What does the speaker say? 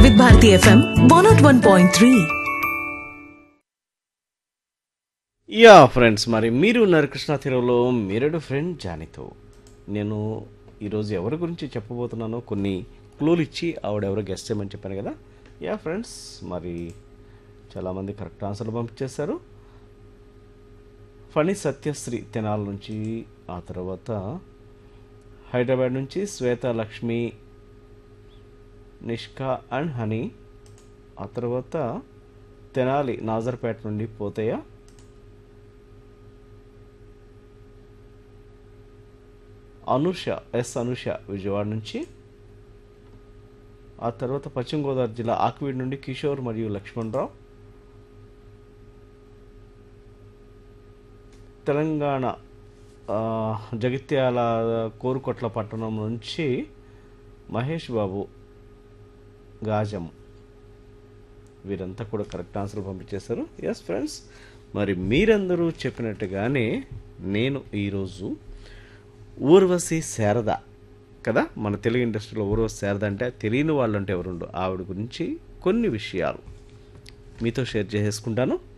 వివిధ Bharati FM 101.3. Yeah friends, మరి మీరు ఉన్నారు కృష్ణా తీరంలో మీరెడు ఫ్రెండ్ జానీతో. నేను ఈరోజు ఎవరి గురించి చెప్పబోతున్నానో కొన్ని క్లూలు ఇచ్చి ఆవిడెవరో గెస్ట్ చేయమని చెప్పాను కదా. యా ఫ్రెండ్స్, మరి చాలామంది కరెక్ట్ ఆన్సర్లు పంపించేశారు. ఫణి సత్యశ్రీ తెనాల నుంచి, ఆ తర్వాత హైదరాబాద్ నుంచి శ్వేత లక్ష్మి, నిష్కా అండ్ హనీ, ఆ తర్వాత తెనాలి నాజర్పేట నుండి పోతయ్య, అనుష అనుష విజయవాడ నుంచి, ఆ తర్వాత పశ్చిమ గోదావరి జిల్లా ఆక్వీడ్ నుండి కిషోర్ మరియు లక్ష్మణరావు, తెలంగాణ జగిత్యాల కోరుకొట్ల పట్టణం నుంచి మహేష్ బాబు గాజం. వీరంతా కూడా కరెక్ట్ ఆన్సర్ పంపించేశారు. ఎస్ ఫ్రెండ్స్, మరి మీరందరూ చెప్పినట్టుగానే నేను ఈరోజు ఊర్వశి శారద కదా, మన తెలుగు ఇండస్ట్రీలో ఊర్వశి శారద అంటే తెలియని వాళ్ళు అంటే ఎవరుండో ఆవిడ గురించి కొన్ని విషయాలు మీతో షేర్ చేసుకుంటాను.